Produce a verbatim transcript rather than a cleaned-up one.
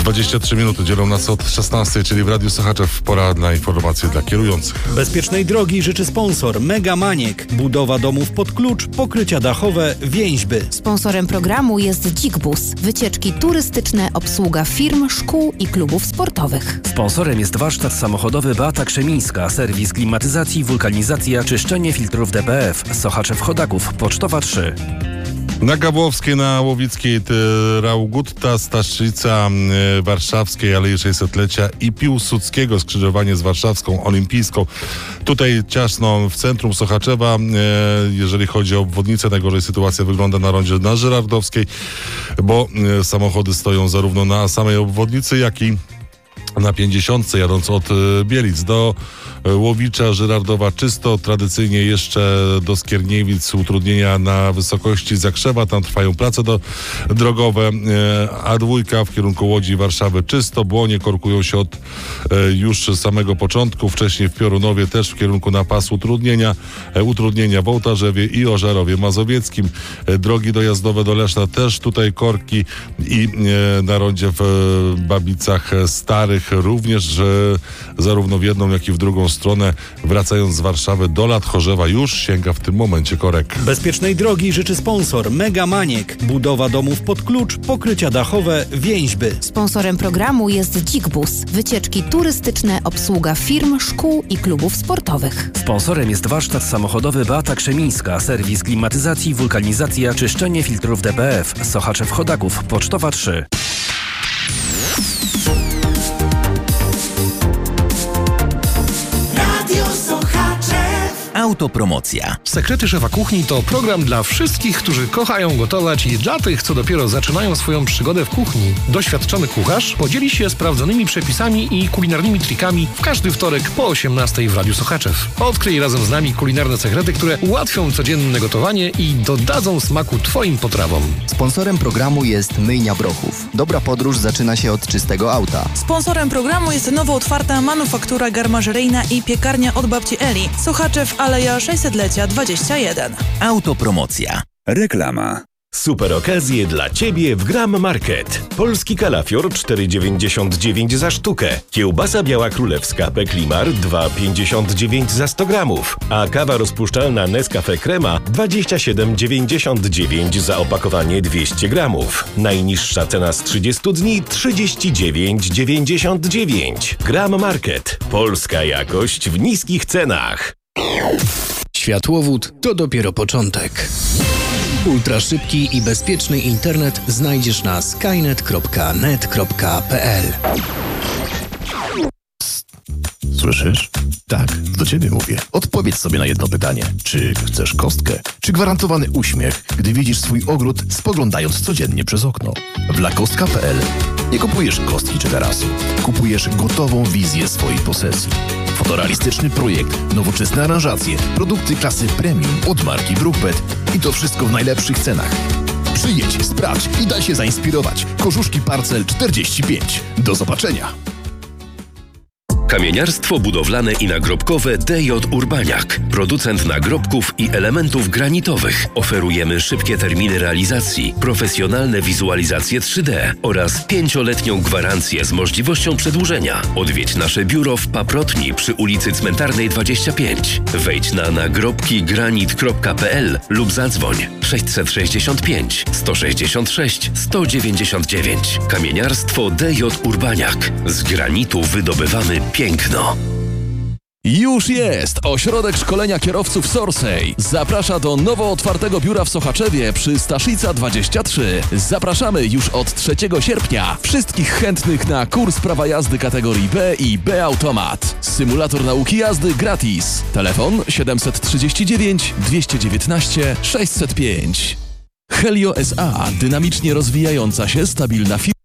dwadzieścia trzy minuty dzielą nas od szesnastej, czyli w Radiu Sochaczew. Pora na informacje dla kierujących. Bezpiecznej drogi życzy sponsor Mega Maniek. Budowa domów pod klucz, pokrycia dachowe, więźby. Sponsorem programu jest Dzik-Bus. Wycieczki turystyczne, obsługa firm, szkół i klubów sportowych. Sponsorem jest warsztat samochodowy Beata Krzemińska. Serwis klimatyzacji, wulkanizacja, czyszczenie filtrów D P F. Sochaczew Chodaków, Pocztowa trzy. Na Gawłowskiej, na Łowickiej, Raugutta, Staszica Warszawskiej, Alei sześćsetlecia i Piłsudskiego, skrzyżowanie z Warszawską Olimpijską. Tutaj ciasno w centrum Sochaczewa. Jeżeli chodzi o obwodnicę, najgorzej sytuacja wygląda na rondzie na Żyrardowskiej, bo samochody stoją zarówno na samej obwodnicy, jak i na pięćdziesiątce, jadąc od Bielic do Łowicza, Żyrardowa czysto. Tradycyjnie jeszcze do Skierniewic utrudnienia na wysokości Zakrzewa. Tam trwają prace do, drogowe. A dwa w kierunku Łodzi i Warszawy czysto. Błonie korkują się od już samego początku. Wcześniej w Piorunowie też w kierunku na pas utrudnienia. Utrudnienia w Ołtarzewie i Ożarowie Mazowieckim. Drogi dojazdowe do Leszna też tutaj korki i na rondzie w Babicach Starych również zarówno w jedną, jak i w drugą stronę, wracając z Warszawy do Lat-Chorzewa, już sięga w tym momencie korek. Bezpiecznej drogi życzy sponsor Mega Maniek. Budowa domów pod klucz, pokrycia dachowe, więźby. Sponsorem programu jest Dzik-Bus. Wycieczki turystyczne, obsługa firm, szkół i klubów sportowych. Sponsorem jest warsztat samochodowy Beata Krzemińska. Serwis klimatyzacji, wulkanizacja, czyszczenie filtrów D P F. Sochaczew Chodaków, Pocztowa trzy. Autopromocja. Sekrety szefa kuchni to program dla wszystkich, którzy kochają gotować i dla tych, co dopiero zaczynają swoją przygodę w kuchni. Doświadczony kucharz podzieli się sprawdzonymi przepisami i kulinarnymi trikami w każdy wtorek po osiemnastej w Radiu Sochaczew. Odkryj razem z nami kulinarne sekrety, które ułatwią codzienne gotowanie i dodadzą smaku Twoim potrawom. Sponsorem programu jest Myjnia Brochów. Dobra podróż zaczyna się od czystego auta. Sponsorem programu jest nowo otwarta manufaktura garmażeryjna i piekarnia od babci Eli. Sochaczew, Aleja sześćsetlecia dwadzieścia jeden. Autopromocja. Reklama. Super okazje dla Ciebie w Gram Market. Polski kalafior cztery dziewięćdziesiąt dziewięć za sztukę. Kiełbasa biała królewska Peklimar dwa pięćdziesiąt dziewięć za sto gramów. A kawa rozpuszczalna Nescafe Crema dwadzieścia siedem dziewięćdziesiąt dziewięć za opakowanie dwieście gramów. Najniższa cena z trzydziestu dni trzydzieści dziewięć dziewięćdziesiąt dziewięć. Gram Market. Polska jakość w niskich cenach. Światłowód to dopiero początek. Ultraszybki i bezpieczny internet znajdziesz na skynet kropka net kropka p l. Słyszysz? Tak, do ciebie mówię. Odpowiedz sobie na jedno pytanie. Czy chcesz kostkę? Czy gwarantowany uśmiech, gdy widzisz swój ogród, spoglądając codziennie przez okno? W lakostka kropka p l nie kupujesz kostki czy tarasu. Kupujesz gotową wizję swojej posesji. Fotorealistyczny projekt, nowoczesne aranżacje, produkty klasy premium od marki Brookbet i to wszystko w najlepszych cenach. Przyjedź, sprawdź i daj się zainspirować. Korzuszki Parcel czterdzieści pięć. Do zobaczenia. Kamieniarstwo budowlane i nagrobkowe D J Urbaniak. Producent nagrobków i elementów granitowych. Oferujemy szybkie terminy realizacji, profesjonalne wizualizacje trzy D oraz pięcioletnią gwarancję z możliwością przedłużenia. Odwiedź nasze biuro w Paprotni przy ulicy Cmentarnej dwadzieścia pięć. Wejdź na nagrobki granit kropka p l lub zadzwoń sześćset sześćdziesiąt pięć sto sześćdziesiąt sześć sto dziewięćdziesiąt dziewięć. Kamieniarstwo D J Urbaniak. Z granitu wydobywamy piękno. Już jest! Ośrodek Szkolenia Kierowców Sorsej zaprasza do nowo otwartego biura w Sochaczewie przy Staszica dwadzieścia trzy. Zapraszamy już od trzeciego sierpnia wszystkich chętnych na kurs prawa jazdy kategorii B i B Automat. Symulator nauki jazdy gratis. Telefon siedemset trzydzieści dziewięć dwieście dziewiętnaście sześćset pięć. Helio S A. Dynamicznie rozwijająca się, stabilna firma.